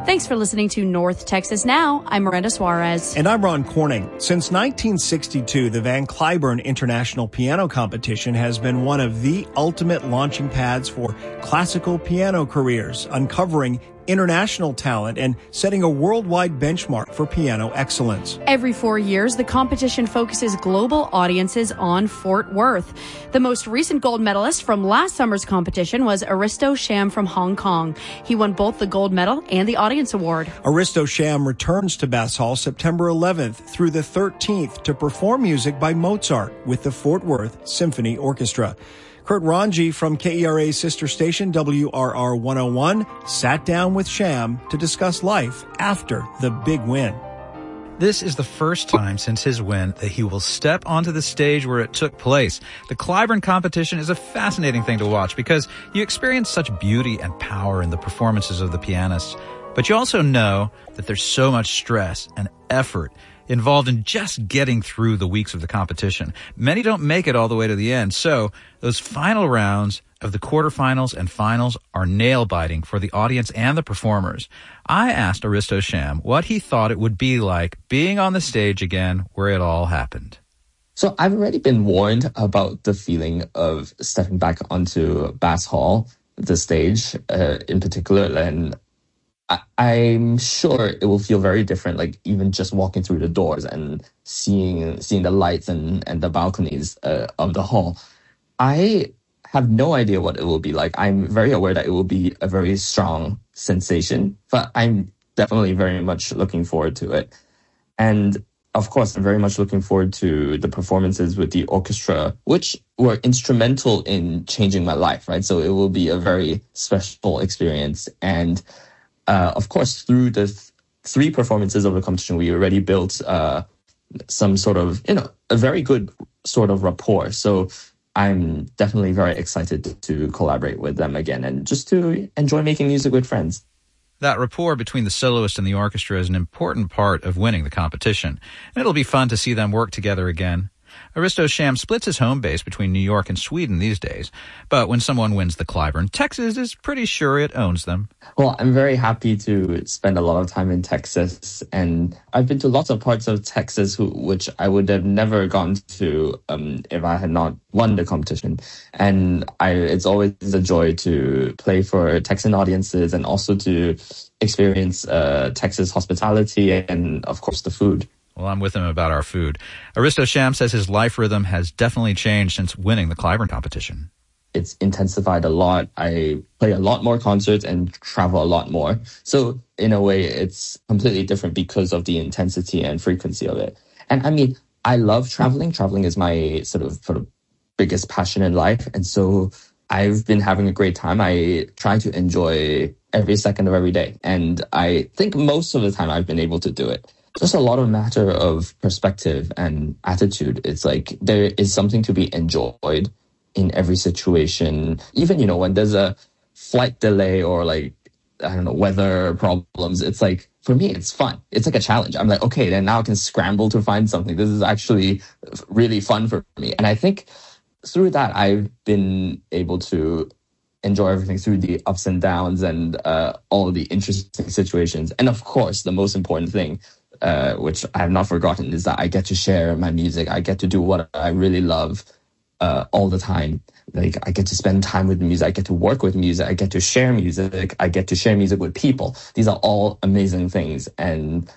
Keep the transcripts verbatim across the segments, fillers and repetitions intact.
Thanks for listening to North Texas Now. I'm Miranda Suarez. And I'm Ron Corning. Since nineteen sixty-two, the Van Cliburn International Piano Competition has been one of the ultimate launching pads for classical piano careers, uncovering international talent and setting a worldwide benchmark for piano excellence. Every four years, the competition focuses global audiences on Fort Worth. The most recent gold medalist from last summer's competition was Aristo Sham from Hong Kong. He won both the gold medal and the audience award. Aristo Sham returns to Bass Hall September eleventh through the thirteenth to perform music by Mozart with the Fort Worth Symphony Orchestra. Kurt Ranji from K E R A's sister station W R R one oh one sat down with Sham to discuss life after the big win. This is the first time since his win that he will step onto the stage where it took place. The Cliburn competition is a fascinating thing to watch because you experience such beauty and power in the performances of the pianists. But you also know that there's so much stress and effort involved in just getting through the weeks of the competition. Many don't make it all the way to the end, so those final rounds of the quarterfinals and finals are nail-biting for the audience and the performers. I asked Aristo Sham what he thought it would be like being on the stage again where it all happened. So I've already been warned about the feeling of stepping back onto Bass Hall, the stage uh, in particular, and I- I'm sure it will feel very different, like even just walking through the doors and seeing seeing the lights and, and the balconies uh, of the hall. I have no idea what it will be like. I'm very aware that it will be a very strong sensation, but I'm definitely very much looking forward to it. And of course, I'm very much looking forward to the performances with the orchestra, which were instrumental in changing my life, right? So it will be a very special experience. And Uh, of course, through the th- three performances of the competition, we already built uh, some sort of, you know, a very good sort of rapport. So I'm definitely very excited to collaborate with them again and just to enjoy making music with friends. That rapport between the soloist and the orchestra is an important part of winning the competition, and it'll be fun to see them work together again. Aristo Sham splits his home base between New York and Sweden these days, but when someone wins the Cliburn, Texas is pretty sure it owns them. Well, I'm very happy to spend a lot of time in Texas, and I've been to lots of parts of Texas who, which I would have never gone to um, if I had not won the competition. And I, it's always a joy to play for Texan audiences and also to experience uh, Texas hospitality and, of course, the food. Well, I'm with him about our food. Aristo Sham says his life rhythm has definitely changed since winning the Cliburn competition. It's intensified a lot. I play a lot more concerts and travel a lot more. So in a way, it's completely different because of the intensity and frequency of it. And I mean, I love traveling. Traveling is my sort of, sort of biggest passion in life. And so I've been having a great time. I try to enjoy every second of every day. And I think most of the time I've been able to do it. Just a lot of matter of perspective and attitude. It's like there is something to be enjoyed in every situation. Even, you know, when there's a flight delay or like, I don't know, weather problems, it's like, for me, it's fun. It's like a challenge. I'm like, okay, then now I can scramble to find something. This is actually really fun for me. And I think through that, I've been able to enjoy everything through the ups and downs and uh, all the interesting situations. And of course, the most important thing, Uh, which I have not forgotten, is that I get to share my music. I get to do what I really love uh, all the time. Like, I get to spend time with music. I get to work with music. I get to share music. I get to share music with people. These are all amazing things, and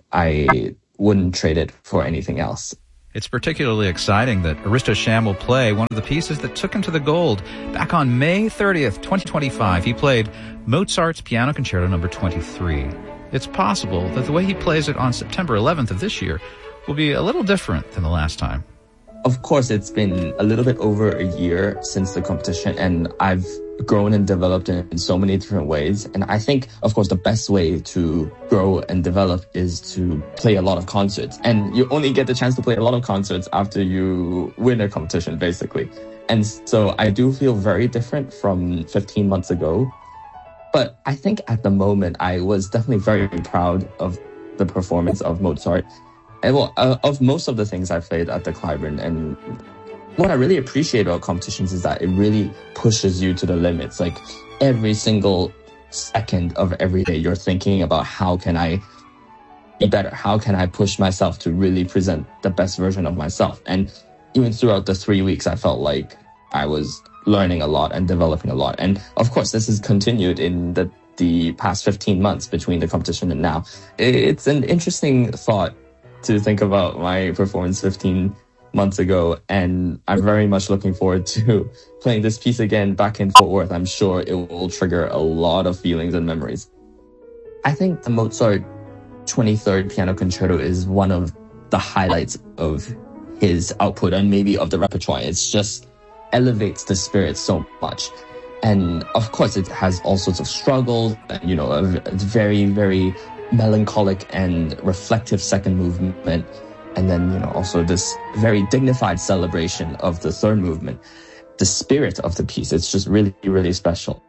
I wouldn't trade it for anything else. It's particularly exciting that Aristo Sham will play one of the pieces that took him to the gold. Back on May thirtieth, twenty twenty-five, he played Mozart's Piano Concerto number twenty-three. It's possible that the way he plays it on September eleventh of this year will be a little different than the last time. Of course, it's been a little bit over a year since the competition, and I've grown and developed in, in so many different ways. And I think, of course, the best way to grow and develop is to play a lot of concerts. And you only get the chance to play a lot of concerts after you win a competition, basically. And so I do feel very different from fifteen months ago. But I think at the moment, I was definitely very proud of the performance of Mozart. And well, uh, of most of the things I played at the Cliburn. And what I really appreciate about competitions is that it really pushes you to the limits. Like, every single second of every day, you're thinking about how can I be better? How can I push myself to really present the best version of myself? And even throughout the three weeks, I felt like I was learning a lot and developing a lot. And of course, this has continued in the, the past fifteen months between the competition and now. It's an interesting thought to think about my performance fifteen months ago, and I'm very much looking forward to playing this piece again back in Fort Worth. I'm sure it will trigger a lot of feelings and memories. I think the Mozart twenty-third Piano Concerto is one of the highlights of his output and maybe of the repertoire. It's just elevates the spirit so much. And of course, it has all sorts of struggles, and, you know, a, a very, very melancholic and reflective second movement. And then, you know, also this very dignified celebration of the third movement. The spirit of the piece, it's just really, really special.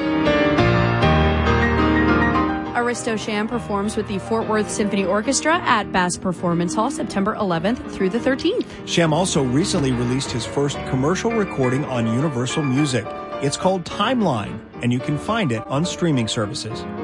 Aristo Sham performs with the Fort Worth Symphony Orchestra at Bass Performance Hall September eleventh through the thirteenth. Sham also recently released his first commercial recording on Universal Music. It's called Timeline, and you can find it on streaming services.